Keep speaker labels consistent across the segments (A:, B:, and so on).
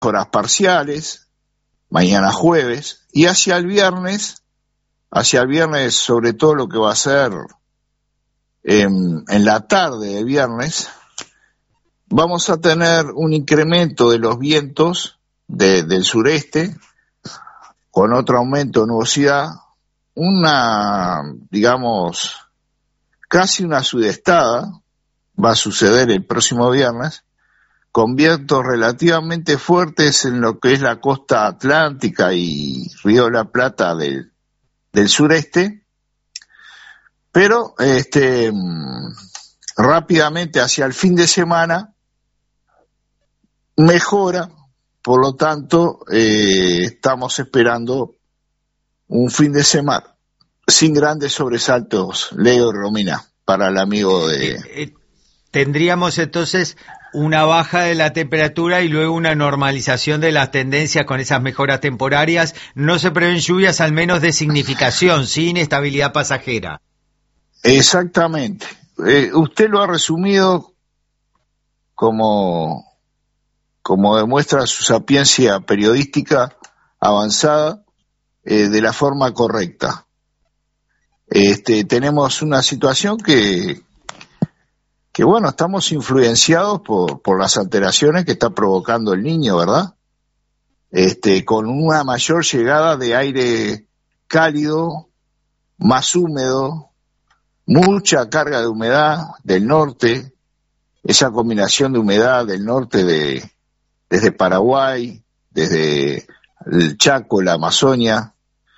A: mejoras parciales, mañana jueves, y hacia el viernes sobre todo lo que va a ser en la tarde de viernes, vamos a tener un incremento de los vientos del sureste, con otro aumento de nubosidad, digamos, casi una sudestada, va a suceder el próximo viernes, con vientos relativamente fuertes en lo que es la costa atlántica y Río de la Plata del sureste, pero rápidamente hacia el fin de semana mejora, por lo tanto estamos esperando un fin de semana sin grandes sobresaltos, Leo y Romina, para el amigo de...
B: Tendríamos entonces una baja de la temperatura y luego una normalización de las tendencias con esas mejoras temporarias. No se prevén lluvias, al menos de significación, sin estabilidad pasajera.
A: Exactamente. Usted lo ha resumido como demuestra su sapiencia periodística avanzada, de la forma correcta. Tenemos una situación que bueno, estamos influenciados por las alteraciones que está provocando el Niño, ¿verdad? Con una mayor llegada de aire cálido, más húmedo, mucha carga de humedad del norte, esa combinación de humedad del norte desde Paraguay, desde el Chaco, la Amazonia,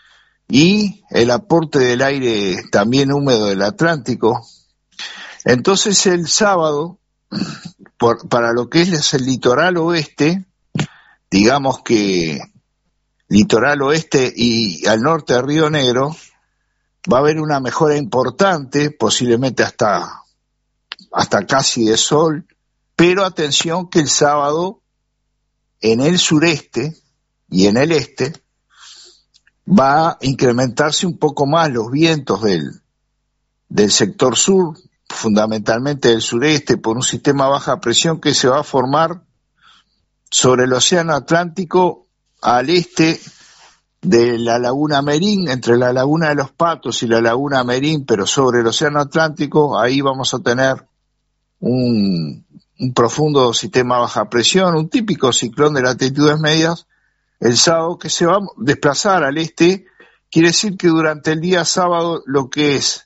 A: y el aporte del aire también húmedo del Atlántico. Entonces el sábado, para lo que es el litoral oeste, digamos que litoral oeste y al norte de Río Negro, va a haber una mejora importante, posiblemente hasta casi de sol, pero atención que el sábado en el sureste y en el este va a incrementarse un poco más los vientos del sector sur, fundamentalmente del sureste, por un sistema de baja presión que se va a formar sobre el océano Atlántico al este de la laguna Merín, entre la laguna de los Patos y la laguna Merín, pero sobre el océano Atlántico. Ahí vamos a tener un profundo sistema de baja presión, un típico ciclón de latitudes medias, el sábado, que se va a desplazar al este. Quiere decir que durante el día sábado lo que es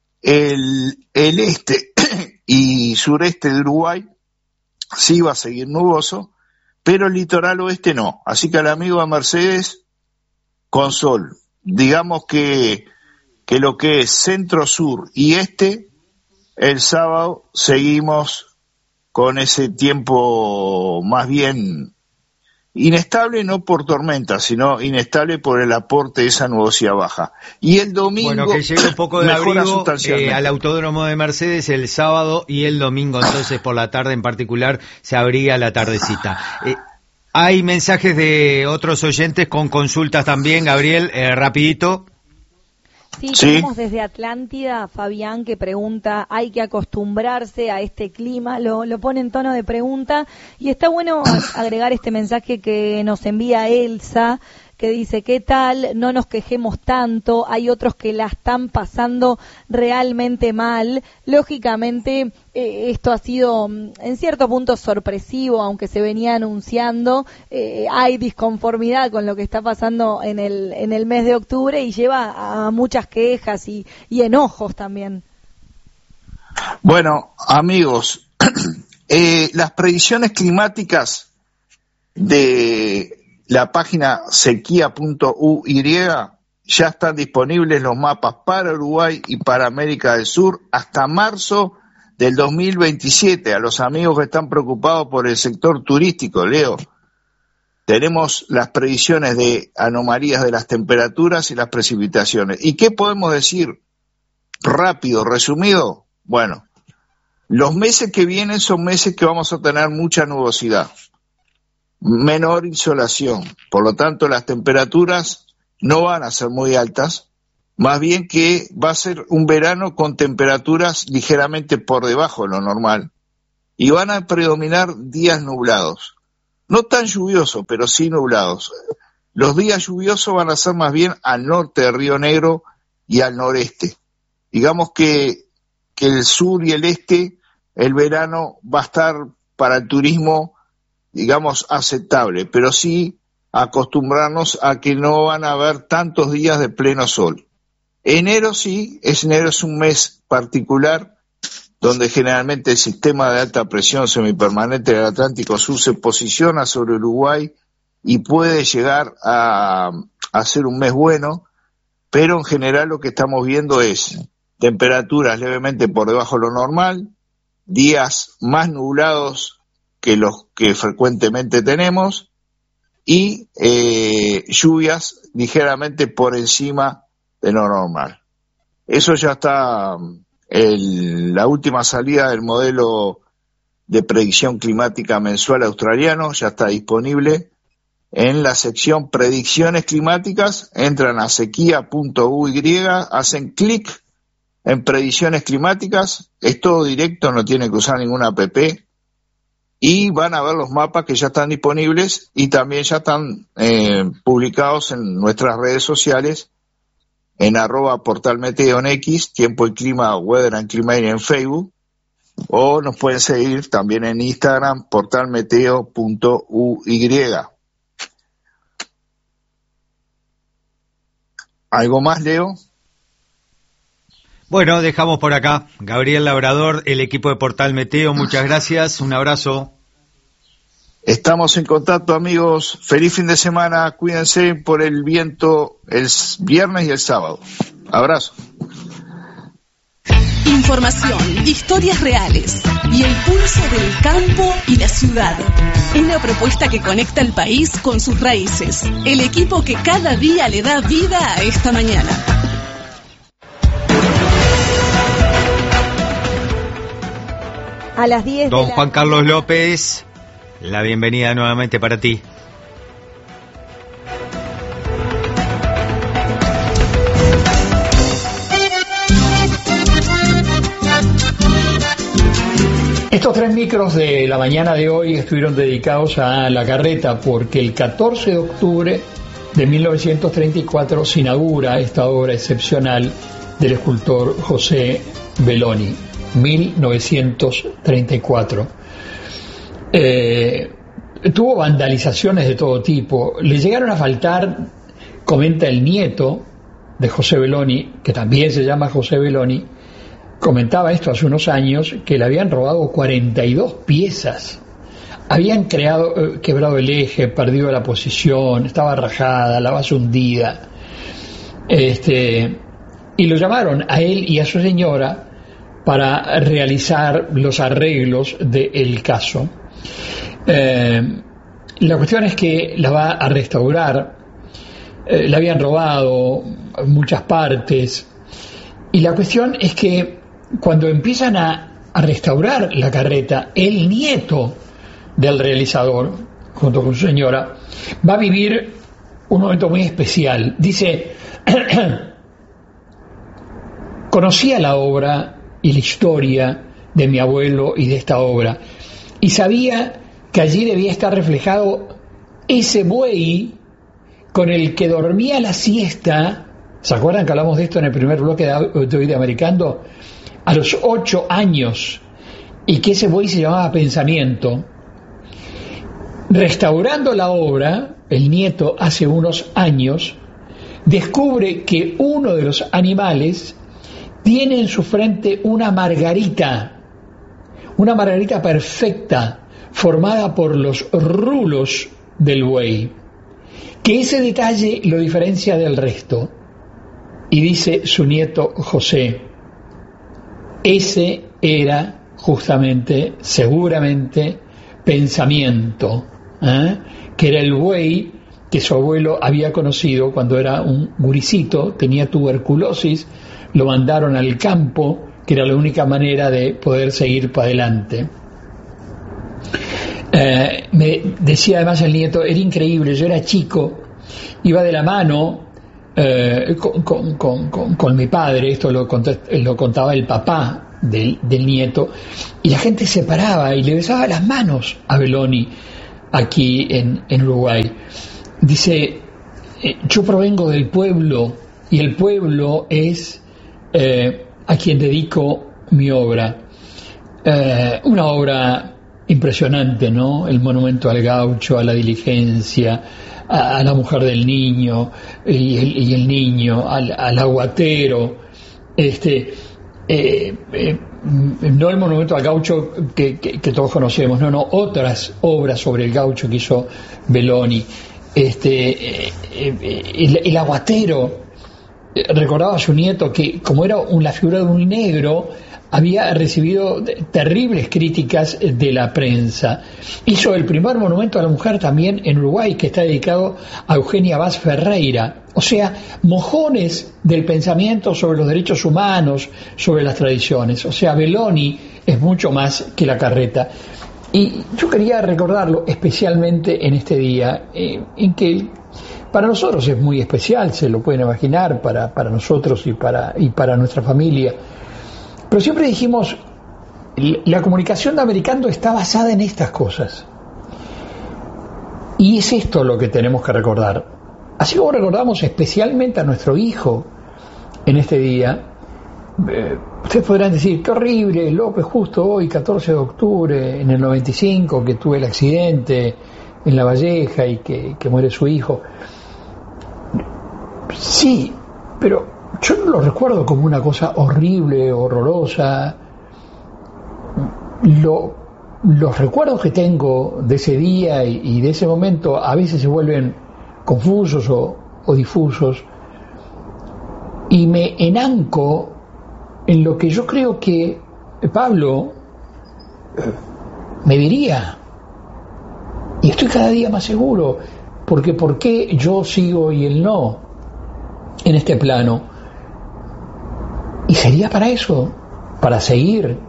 A: el este y sureste de Uruguay sí va a seguir nuboso, pero el litoral oeste no. Así que al amigo de Mercedes, con sol. Digamos que lo que es centro, sur y este, el sábado seguimos con ese tiempo más bien inestable, no por tormenta, sino inestable por el aporte de esa nubosidad baja. Y el domingo,
B: bueno, que llegue un poco de abrigo al Autódromo de Mercedes el sábado, y el domingo entonces por la tarde en particular se abría la tardecita. Hay mensajes de otros oyentes con consultas también, Gabriel, rapidito.
C: Sí, tenemos desde Atlántida Fabián, que pregunta, ¿hay que acostumbrarse a este clima? Lo pone en tono de pregunta, y está bueno agregar este mensaje que nos envía Elsa, que dice, ¿qué tal? No nos quejemos tanto, hay otros que la están pasando realmente mal. Lógicamente, esto ha sido en cierto punto sorpresivo, aunque se venía anunciando. Hay disconformidad con lo que está pasando en el mes de octubre, y lleva a muchas quejas y enojos también.
A: Bueno, amigos, las predicciones climáticas de la página sequía.uy ya están disponibles los mapas para Uruguay y para América del Sur hasta marzo del 2027. A los amigos que están preocupados por el sector turístico, Leo, tenemos las predicciones de anomalías de las temperaturas y las precipitaciones. ¿Y qué podemos decir? Rápido, resumido. Bueno, los meses que vienen son meses que vamos a tener mucha nubosidad, menor insolación, por lo tanto las temperaturas no van a ser muy altas, más bien que va a ser un verano con temperaturas ligeramente por debajo de lo normal, y van a predominar días nublados. no tan lluviosos, pero sí nublados. Los días lluviosos van a ser más bien al norte de Río Negro y al noreste. Digamos que el sur y el este, el verano va a estar para el turismo, digamos, aceptable, pero sí acostumbrarnos a que no van a haber tantos días de pleno sol. Enero es un mes particular, donde generalmente el sistema de alta presión semipermanente del Atlántico Sur se posiciona sobre Uruguay y puede llegar a ser un mes bueno, pero en general lo que estamos viendo es temperaturas levemente por debajo de lo normal, días más nublados que los que frecuentemente tenemos y lluvias ligeramente por encima de lo normal. Eso ya está, la última salida del modelo de predicción climática mensual australiano ya está disponible en la sección predicciones climáticas. Entran a sequía.uy, hacen clic en predicciones climáticas, es todo directo, no tiene que usar ninguna app, y van a ver los mapas que ya están disponibles y también ya están publicados en nuestras redes sociales, en @portalmeteo en X, Tiempo y Clima, Weather and Climate en Facebook, o nos pueden seguir también en Instagram, portalmeteo.uy. ¿Algo más, Leo?
B: Bueno, dejamos por acá. Gabriel Labrador, el equipo de Portal Meteo, muchas gracias, un abrazo.
A: Estamos en contacto, amigos. Feliz fin de semana, cuídense por el viento el viernes y el sábado. Abrazo.
D: Información, historias reales y el pulso del campo y la ciudad. Una propuesta que conecta el país con sus raíces. El equipo que cada día le da vida a esta mañana.
C: A las 10
B: Don Juan Carlos López, la bienvenida nuevamente para ti.
E: Estos 3 micros de la mañana de hoy estuvieron dedicados a la carreta porque el 14 de octubre de 1934 se inaugura esta obra excepcional del escultor José Belloni, 1934. Tuvo vandalizaciones de todo tipo, le llegaron a faltar, comenta el nieto de José Belloni, que también se llama José Belloni, comentaba esto hace unos años, que le habían robado 42 piezas, habían quebrado el eje, perdido la posición, estaba rajada, la base hundida, y lo llamaron a él y a su señora para realizar los arreglos del caso. La cuestión es que la va a restaurar, le habían robado muchas partes, y la cuestión es que cuando empiezan a restaurar la carreta, el nieto del realizador, junto con su señora, va a vivir un momento muy especial. Dice, conocía la obra y la historia de mi abuelo y de esta obra, y sabía que allí debía estar reflejado ese buey con el que dormía la siesta. ¿Se acuerdan que hablamos de esto en el primer bloque de hoy de Americando? A los 8 años, y que ese buey se llamaba Pensamiento. Restaurando la obra, el nieto hace unos años descubre que uno de los animales tiene en su frente una margarita perfecta, formada por los rulos del buey, que ese detalle lo diferencia del resto. Y dice su nieto José, ese era justamente, seguramente, Pensamiento, que era el buey que su abuelo había conocido cuando era un guricito, tenía tuberculosis, lo mandaron al campo, que era la única manera de poder seguir para adelante. Me decía además el nieto, era increíble, yo era chico, iba de la mano con mi padre, esto lo contaba el papá del nieto, y la gente se paraba y le besaba las manos a Belloni, aquí en Uruguay. Dice, yo provengo del pueblo y el pueblo es a quien dedico mi obra. Una obra impresionante, ¿no? El monumento al gaucho, a la diligencia, a la mujer del niño y el niño, al aguatero, no el monumento al gaucho que todos conocemos, no, otras obras sobre el gaucho que hizo Belloni, el aguatero. Recordaba a su nieto que, como era la figura de un negro, había recibido terribles críticas de la prensa. Hizo el primer monumento a la mujer también en Uruguay, que está dedicado a Eugenia Vaz Ferreira. O sea, mojones del pensamiento sobre los derechos humanos, sobre las tradiciones. O sea, Belloni es mucho más que la carreta. Y yo quería recordarlo especialmente en este día, en que para nosotros es muy especial, se lo pueden imaginar, para nosotros y para nuestra familia. Pero siempre dijimos, la comunicación de Americando está basada en estas cosas. Y es esto lo que tenemos que recordar. Así como recordamos especialmente a nuestro hijo en este día, ustedes podrán decir, qué horrible, López, justo hoy, 14 de octubre, en el 95, que tuve el accidente en La Valleja y que muere su hijo. Sí, pero yo no lo recuerdo como una cosa horrible, horrorosa. Los recuerdos que tengo de ese día y de ese momento a veces se vuelven confusos o difusos, y me enanco en lo que yo creo que Pablo me diría, y estoy cada día más seguro, porque ¿por qué yo sigo y él no en este plano? Y sería para eso, para seguir.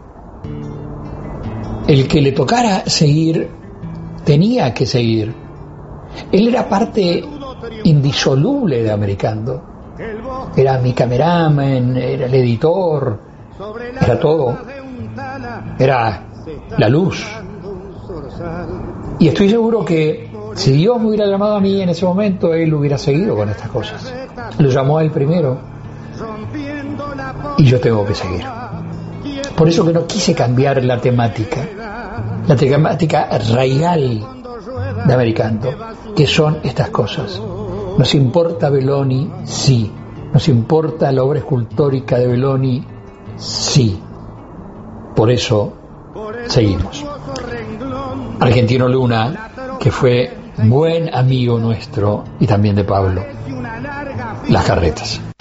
E: El que le tocara seguir tenía que seguir. Él era parte indisoluble de Americando. Era mi cameraman, era el editor, era todo. Era la luz. Y estoy seguro que si Dios me hubiera llamado a mí en ese momento, él hubiera seguido con estas cosas. Lo llamó a él primero. Y yo tengo que seguir. Por eso que no quise cambiar la temática real de Americando, que son estas cosas. Nos importa Belloni, sí. Nos importa la obra escultórica de Belloni, sí. Por eso seguimos. Argentino Luna, que fue buen amigo nuestro y también de Pablo. Las carretas.